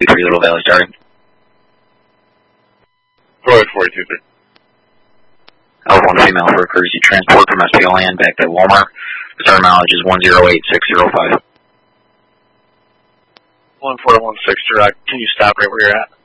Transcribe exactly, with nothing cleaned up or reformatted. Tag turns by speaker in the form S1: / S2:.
S1: three Little Valley starting.
S2: Go ahead, forty-two three.
S1: Alpha one female for a courtesy transport from S P O land back to Walmart. Start mileage is one zero eight six zero five.
S2: one four one six direct. Can you stop right where you're at?